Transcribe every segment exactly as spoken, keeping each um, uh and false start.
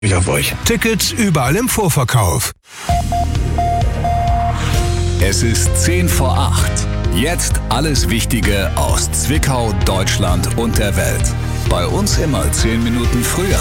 Ich auf euch. Tickets überall im Vorverkauf. Es ist zehn vor acht. Jetzt alles Wichtige aus Zwickau, Deutschland und der Welt. Bei uns immer zehn Minuten früher.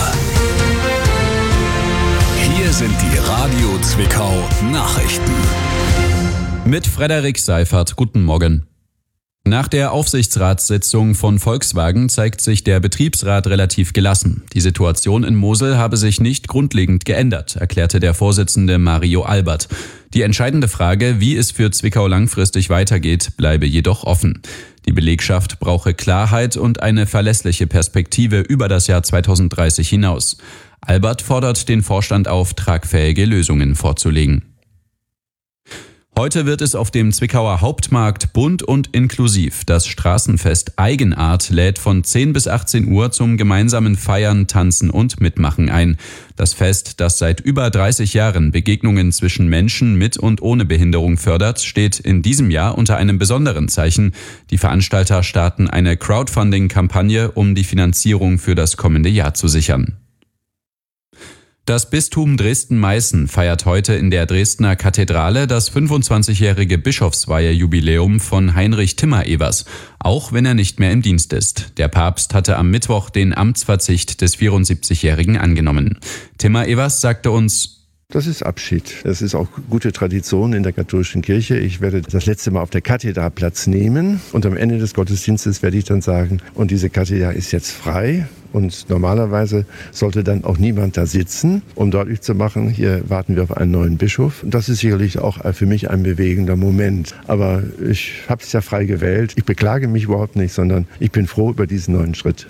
Hier sind die Radio Zwickau Nachrichten. Mit Frederik Seifert, guten Morgen. Nach der Aufsichtsratssitzung von Volkswagen zeigt sich der Betriebsrat relativ gelassen. Die Situation in Mosel habe sich nicht grundlegend geändert, erklärte der Vorsitzende Mario Albert. Die entscheidende Frage, wie es für Zwickau langfristig weitergeht, bleibe jedoch offen. Die Belegschaft brauche Klarheit und eine verlässliche Perspektive über das Jahr zweitausenddreißig hinaus. Albert fordert den Vorstand auf, tragfähige Lösungen vorzulegen. Heute wird es auf dem Zwickauer Hauptmarkt bunt und inklusiv. Das Straßenfest Eigenart lädt von zehn bis achtzehn Uhr zum gemeinsamen Feiern, Tanzen und Mitmachen ein. Das Fest, das seit über dreißig Jahren Begegnungen zwischen Menschen mit und ohne Behinderung fördert, steht in diesem Jahr unter einem besonderen Zeichen. Die Veranstalter starten eine Crowdfunding-Kampagne, um die Finanzierung für das kommende Jahr zu sichern. Das Bistum Dresden-Meißen feiert heute in der Dresdner Kathedrale das fünfundzwanzigjährige Bischofsweihe-Jubiläum von Heinrich Timmer-Evers, auch wenn er nicht mehr im Dienst ist. Der Papst hatte am Mittwoch den Amtsverzicht des vierundsiebzigjährigen angenommen. Timmer-Evers sagte uns: Das ist Abschied. Das ist auch gute Tradition in der katholischen Kirche. Ich werde das letzte Mal auf der Kathedra Platz nehmen und am Ende des Gottesdienstes werde ich dann sagen, und diese Kathedra ist jetzt frei. Und normalerweise sollte dann auch niemand da sitzen, um deutlich zu machen, hier warten wir auf einen neuen Bischof. Und das ist sicherlich auch für mich ein bewegender Moment. Aber ich habe es ja frei gewählt. Ich beklage mich überhaupt nicht, sondern ich bin froh über diesen neuen Schritt.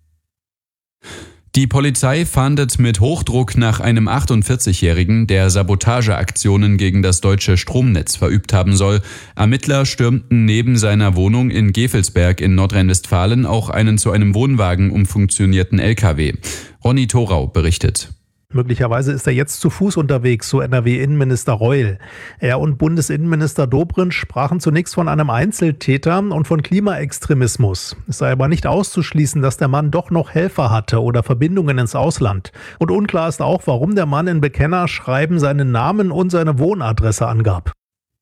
Die Polizei fahndet mit Hochdruck nach einem achtundvierzigjährigen, der Sabotageaktionen gegen das deutsche Stromnetz verübt haben soll. Ermittler stürmten neben seiner Wohnung in Gevelsberg in Nordrhein-Westfalen auch einen zu einem Wohnwagen umfunktionierten L K W. Ronny Thorau berichtet. Möglicherweise ist er jetzt zu Fuß unterwegs, so N R W-Innenminister Reul. Er und Bundesinnenminister Dobrindt sprachen zunächst von einem Einzeltäter und von Klimaextremismus. Es sei aber nicht auszuschließen, dass der Mann doch noch Helfer hatte oder Verbindungen ins Ausland. Und unklar ist auch, warum der Mann in Bekennerschreiben seinen Namen und seine Wohnadresse angab.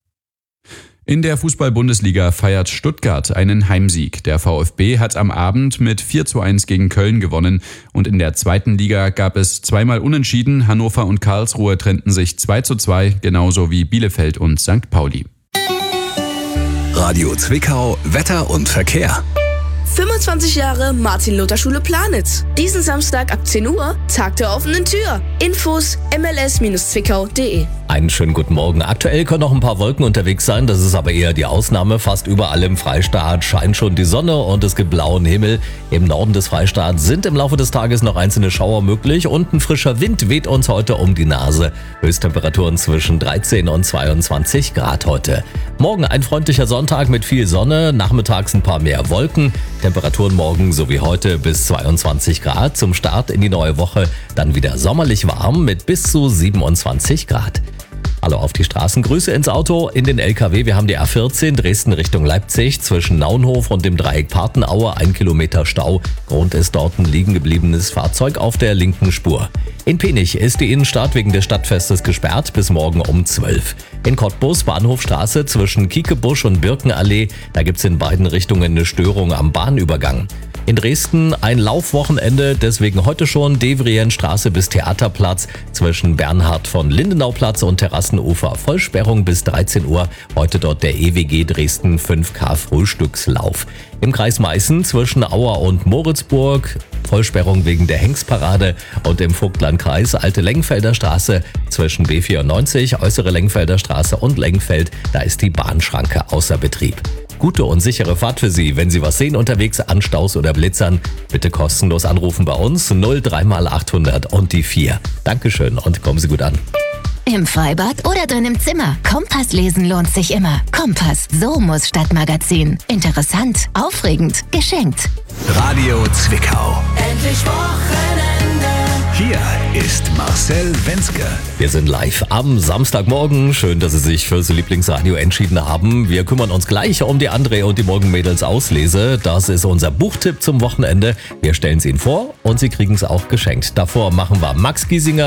In der Fußball-Bundesliga feiert Stuttgart einen Heimsieg. Der VfB hat am Abend mit vier zu eins gegen Köln gewonnen. Und in der zweiten Liga gab es zweimal Unentschieden. Hannover und Karlsruhe trennten sich zwei zu zwei, genauso wie Bielefeld und Sankt Pauli. Radio Zwickau, Wetter und Verkehr. fünfundzwanzig Jahre Martin-Luther-Schule Planitz. Diesen Samstag ab zehn Uhr, Tag der offenen Tür. Infos m l s zwickau punkt d e. Einen schönen guten Morgen. Aktuell können noch ein paar Wolken unterwegs sein, das ist aber eher die Ausnahme. Fast überall im Freistaat scheint schon die Sonne und es gibt blauen Himmel. Im Norden des Freistaats sind im Laufe des Tages noch einzelne Schauer möglich und ein frischer Wind weht uns heute um die Nase. Höchsttemperaturen zwischen dreizehn und zweiundzwanzig Grad heute. Morgen ein freundlicher Sonntag mit viel Sonne, nachmittags ein paar mehr Wolken. Temperaturen morgen so wie heute bis zweiundzwanzig Grad. Zum Start in die neue Woche dann wieder sommerlich warm mit bis zu siebenundzwanzig Grad. Hallo auf die Straßen, Grüße ins Auto, in den L K W. Wir haben die A vierzehn Dresden Richtung Leipzig zwischen Naunhof und dem Dreieck Partenaue, ein Kilometer Stau. Grund ist dort ein liegen gebliebenes Fahrzeug auf der linken Spur. In Penich ist die Innenstadt wegen des Stadtfestes gesperrt bis morgen um zwölf. In Cottbus Bahnhofstraße zwischen Kiekebusch und Birkenallee, da gibt's in beiden Richtungen eine Störung am Bahnübergang. In Dresden ein Laufwochenende, deswegen heute schon Devrienstraße bis Theaterplatz zwischen Bernhard von Lindenauplatz und Terrassenufer. Vollsperrung bis dreizehn Uhr, heute dort der E W G Dresden fünf K Frühstückslauf. Im Kreis Meißen zwischen Auer und Moritzburg, Vollsperrung wegen der Hengstparade und im Vogtlandkreis Alte Lengfelder Straße zwischen B vierundneunzig, Äußere Lengfelder Straße und Lengfeld, da ist die Bahnschranke außer Betrieb. Gute und sichere Fahrt für Sie. Wenn Sie was sehen unterwegs an Staus oder Blitzern, bitte kostenlos anrufen bei uns null drei mal achthundert und die vier. Dankeschön und kommen Sie gut an. Im Freibad oder deinem Zimmer. Kompass lesen lohnt sich immer. Kompass, so muss Stadtmagazin. Interessant, aufregend, geschenkt. Radio Zwickau. Endlich Wochenende. Hier ist Marcel Wenzke. Wir sind live am Samstagmorgen. Schön, dass Sie sich fürs Lieblingsradio entschieden haben. Wir kümmern uns gleich um die André und die Morgenmädels Auslese. Das ist unser Buchtipp zum Wochenende. Wir stellen es Ihnen vor und Sie kriegen es auch geschenkt. Davor machen wir Max Giesinger